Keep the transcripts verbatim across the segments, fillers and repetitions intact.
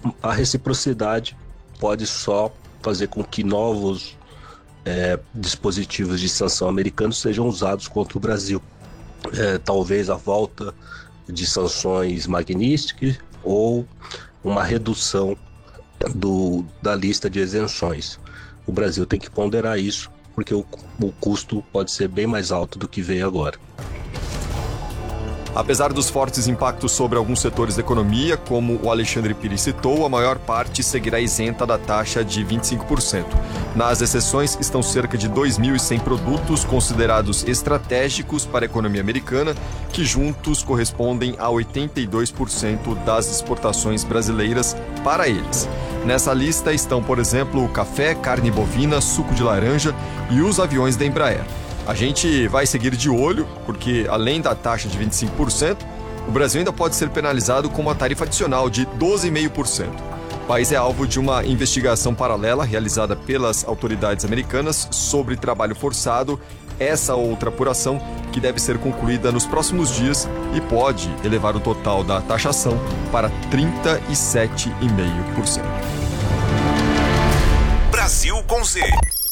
a reciprocidade pode só fazer com que novos é, dispositivos de sanção americanos sejam usados contra o Brasil. É, talvez a volta de sanções Magnitsky ou uma redução do, da lista de isenções. O Brasil tem que ponderar isso, porque o, o custo pode ser bem mais alto do que veio agora. Apesar dos fortes impactos sobre alguns setores da economia, como o Alexandre Pires citou, a maior parte seguirá isenta da taxa de vinte e cinco por cento. Nas exceções estão cerca de dois mil e cem produtos considerados estratégicos para a economia americana, que juntos correspondem a oitenta e dois por cento das exportações brasileiras para eles. Nessa lista estão, por exemplo, o café, carne bovina, suco de laranja e os aviões da Embraer. A gente vai seguir de olho, porque além da taxa de vinte e cinco por cento, o Brasil ainda pode ser penalizado com uma tarifa adicional de doze vírgula cinco por cento. O país é alvo de uma investigação paralela realizada pelas autoridades americanas sobre trabalho forçado. Essa outra apuração que deve ser concluída nos próximos dias e pode elevar o total da taxação para trinta e sete vírgula cinco por cento. Brasil com Z.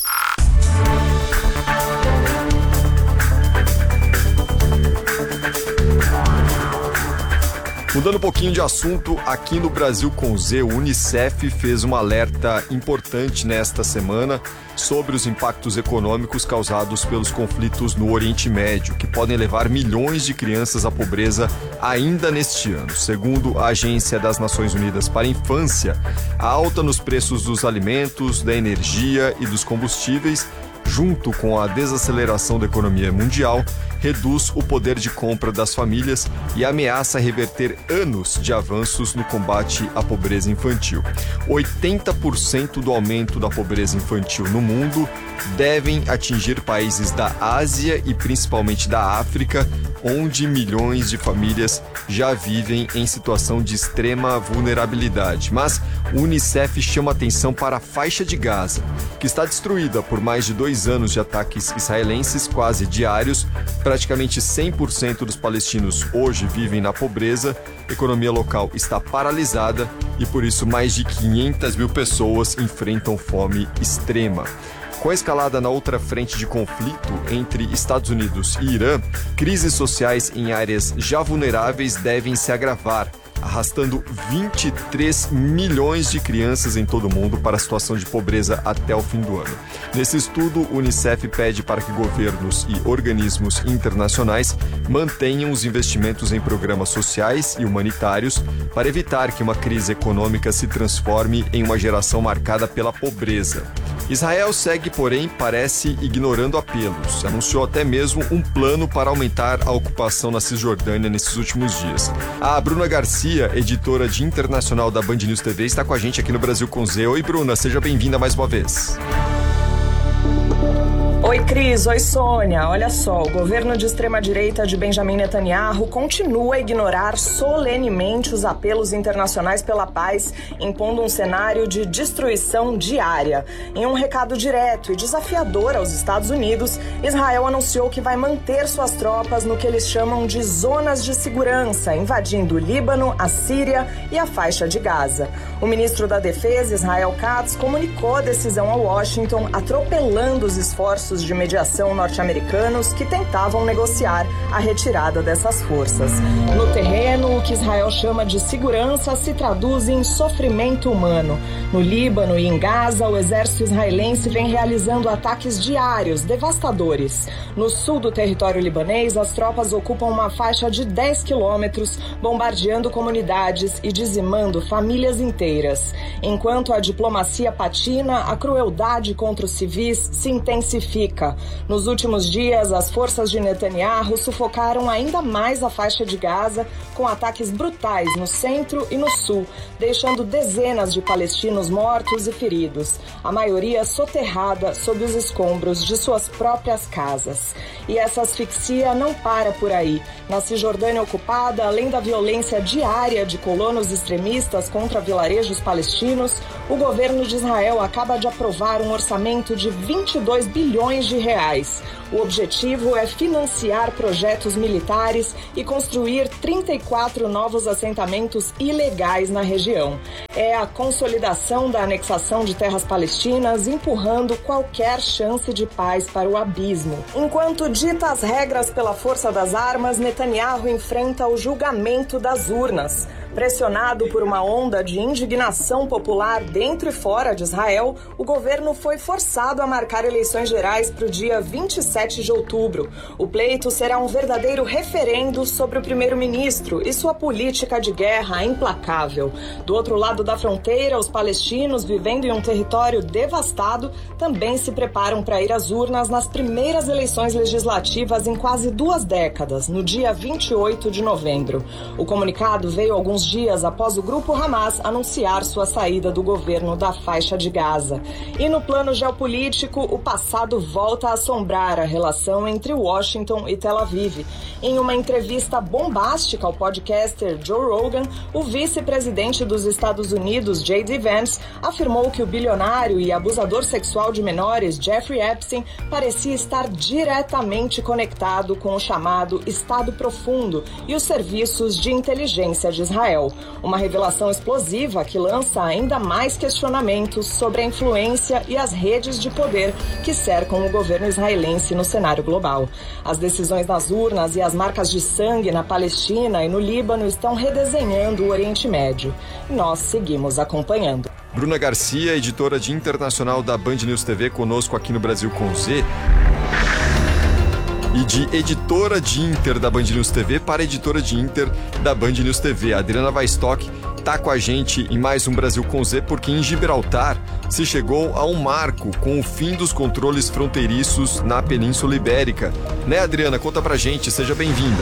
Mudando um pouquinho de assunto, aqui no Brasil com Z, o Unicef fez um alerta importante nesta semana sobre os impactos econômicos causados pelos conflitos no Oriente Médio, que podem levar milhões de crianças à pobreza ainda neste ano. Segundo a Agência das Nações Unidas para a Infância, a alta nos preços dos alimentos, da energia e dos combustíveis, junto com a desaceleração da economia mundial, reduz o poder de compra das famílias e ameaça reverter anos de avanços no combate à pobreza infantil. oitenta por cento do aumento da pobreza infantil no mundo devem atingir países da Ásia e principalmente da África, onde milhões de famílias já vivem em situação de extrema vulnerabilidade. Mas o Unicef chama atenção para a faixa de Gaza, que está destruída por mais de dois anos de ataques israelenses quase diários. Praticamente cem por cento dos palestinos hoje vivem na pobreza, a economia local está paralisada e por isso mais de quinhentas mil pessoas enfrentam fome extrema. Com a escalada na outra frente de conflito entre Estados Unidos e Irã, crises sociais em áreas já vulneráveis devem se agravar, arrastando vinte e três milhões de crianças em todo o mundo para a situação de pobreza até o fim do ano. Nesse estudo, o Unicef pede para que governos e organismos internacionais mantenham os investimentos em programas sociais e humanitários para evitar que uma crise econômica se transforme em uma geração marcada pela pobreza. Israel segue, porém, parece ignorando apelos. Anunciou até mesmo um plano para aumentar a ocupação na Cisjordânia nesses últimos dias. A Bruna Garcia, editora de internacional da Band News T V, está com a gente aqui no Brasil com Z. Oi, Bruna, seja bem-vinda mais uma vez. Oi, Cris. Oi, Sônia. Olha só, o governo de extrema-direita de Benjamin Netanyahu continua a ignorar solenemente os apelos internacionais pela paz, impondo um cenário de destruição diária. Em um recado direto e desafiador aos Estados Unidos, Israel anunciou que vai manter suas tropas no que eles chamam de zonas de segurança, invadindo o Líbano, a Síria e a faixa de Gaza. O ministro da Defesa, Israel Katz, comunicou a decisão a Washington, atropelando os esforços de mediação norte-americanos que tentavam negociar a retirada dessas forças. No terreno, o que Israel chama de segurança se traduz em sofrimento humano. No Líbano e em Gaza, o exército israelense vem realizando ataques diários, devastadores. No sul do território libanês, as tropas ocupam uma faixa de dez quilômetros, bombardeando comunidades e dizimando famílias inteiras. Enquanto a diplomacia patina, a crueldade contra os civis se intensifica. Nos últimos dias, as forças de Netanyahu sufocaram ainda mais a faixa de Gaza com ataques brutais no centro e no sul, deixando dezenas de palestinos mortos e feridos, a maioria soterrada sob os escombros de suas próprias casas. E essa asfixia não para por aí. Na Cisjordânia ocupada, além da violência diária de colonos extremistas contra vilarejos palestinos, o governo de Israel acaba de aprovar um orçamento de vinte e dois bilhões bilhões de reais. O objetivo é financiar projetos militares e construir trinta e quatro novos assentamentos ilegais na região. É a consolidação da anexação de terras palestinas, empurrando qualquer chance de paz para o abismo. Enquanto dita as regras pela força das armas, Netanyahu enfrenta o julgamento das urnas. Pressionado por uma onda de indignação popular dentro e fora de Israel, o governo foi forçado a marcar eleições gerais para o dia vinte e sete de outubro. O pleito será um verdadeiro referendo sobre o primeiro-ministro e sua política de guerra implacável. Do outro lado da fronteira, os palestinos, vivendo em um território devastado, também se preparam para ir às urnas nas primeiras eleições legislativas em quase duas décadas, no dia vinte e oito de novembro. O comunicado veio alguns dias após o grupo Hamas anunciar sua saída do governo da faixa de Gaza. E no plano geopolítico, o passado volta a assombrar a relação entre Washington e Tel Aviv. Em uma entrevista bombástica ao podcaster Joe Rogan, o vice-presidente dos Estados Unidos, J D Vance, afirmou que o bilionário e abusador sexual de menores Jeffrey Epstein parecia estar diretamente conectado com o chamado Estado Profundo e os serviços de inteligência de Israel. Uma revelação explosiva que lança ainda mais questionamentos sobre a influência e as redes de poder que cercam o governo israelense no cenário global. As decisões nas urnas e as marcas de sangue na Palestina e no Líbano estão redesenhando o Oriente Médio. E nós seguimos acompanhando. Bruna Garcia, editora de internacional da Band News T V, conosco aqui no Brasil com Z. E de editora de Inter da Band News T V para editora de Inter da Band News T V. A Adriana Weistock está com a gente em mais um Brasil com Z, porque em Gibraltar se chegou a um marco com o fim dos controles fronteiriços na Península Ibérica. Né, Adriana? Conta pra gente, seja bem-vinda.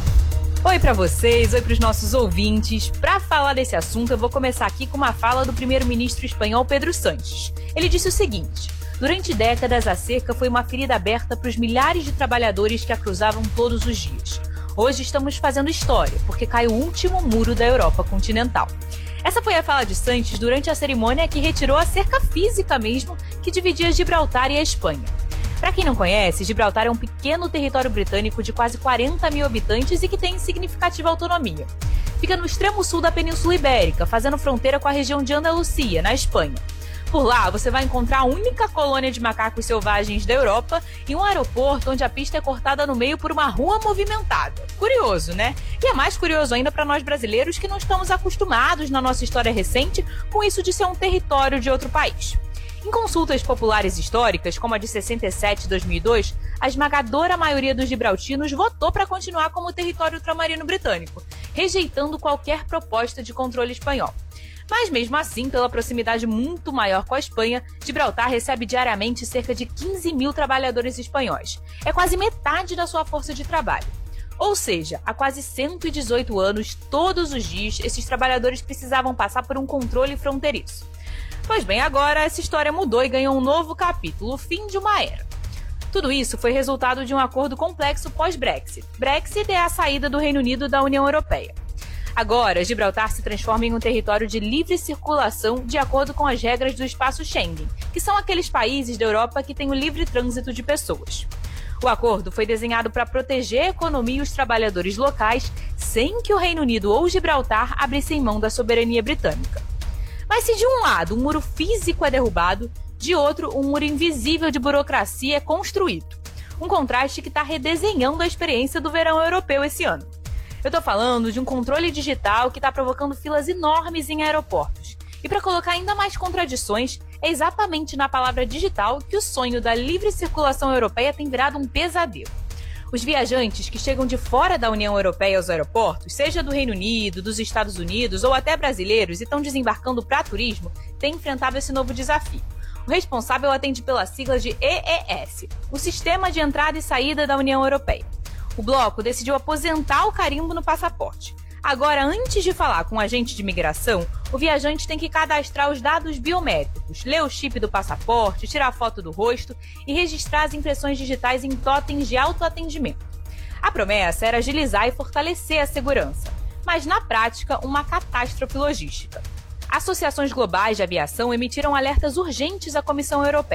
Oi para vocês, oi para os nossos ouvintes. Para falar desse assunto, eu vou começar aqui com uma fala do primeiro-ministro espanhol Pedro Sánchez. Ele disse o seguinte: durante décadas, a cerca foi uma ferida aberta para os milhares de trabalhadores que a cruzavam todos os dias. Hoje estamos fazendo história, porque cai o último muro da Europa continental. Essa foi a fala de Sánchez durante a cerimônia que retirou a cerca física mesmo que dividia Gibraltar e a Espanha. Para quem não conhece, Gibraltar é um pequeno território britânico de quase quarenta mil habitantes e que tem significativa autonomia. Fica no extremo sul da Península Ibérica, fazendo fronteira com a região de Andalucia, na Espanha. Por lá, você vai encontrar a única colônia de macacos selvagens da Europa e um aeroporto onde a pista é cortada no meio por uma rua movimentada. Curioso, né? E é mais curioso ainda para nós brasileiros que não estamos acostumados na nossa história recente com isso de ser um território de outro país. Em consultas populares históricas, como a de sessenta e sete e dois mil e dois, a esmagadora maioria dos gibraltinos votou para continuar como território ultramarino britânico, rejeitando qualquer proposta de controle espanhol. Mas mesmo assim, pela proximidade muito maior com a Espanha, Gibraltar recebe diariamente cerca de quinze mil trabalhadores espanhóis. É quase metade da sua força de trabalho. Ou seja, há quase cento e dezoito anos, todos os dias, esses trabalhadores precisavam passar por um controle fronteiriço. Pois bem, agora essa história mudou e ganhou um novo capítulo, o fim de uma era. Tudo isso foi resultado de um acordo complexo pós-Brexit. Brexit é a saída do Reino Unido da União Europeia. Agora, Gibraltar se transforma em um território de livre circulação de acordo com as regras do espaço Schengen, que são aqueles países da Europa que têm o livre trânsito de pessoas. O acordo foi desenhado para proteger a economia e os trabalhadores locais, sem que o Reino Unido ou Gibraltar abrissem mão da soberania britânica. Mas se de um lado um muro físico é derrubado, de outro um muro invisível de burocracia é construído. Um contraste que está redesenhando a experiência do verão europeu esse ano. Eu estou falando de um controle digital que está provocando filas enormes em aeroportos. E para colocar ainda mais contradições, é exatamente na palavra digital que o sonho da livre circulação europeia tem virado um pesadelo. Os viajantes que chegam de fora da União Europeia aos aeroportos, seja do Reino Unido, dos Estados Unidos ou até brasileiros e estão desembarcando para turismo, têm enfrentado esse novo desafio. O responsável atende pela sigla de E E S, o Sistema de Entrada e Saída da União Europeia. O bloco decidiu aposentar o carimbo no passaporte. Agora, antes de falar com o agente de imigração, o viajante tem que cadastrar os dados biométricos, ler o chip do passaporte, tirar foto do rosto e registrar as impressões digitais em totens de autoatendimento. A promessa era agilizar e fortalecer a segurança, mas na prática, uma catástrofe logística. Associações globais de aviação emitiram alertas urgentes à Comissão Europeia,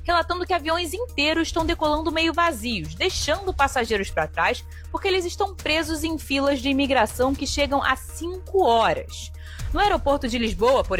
relatando que aviões inteiros estão decolando meio vazios, deixando passageiros para trás porque eles estão presos em filas de imigração que chegam a cinco horas. No aeroporto de Lisboa, por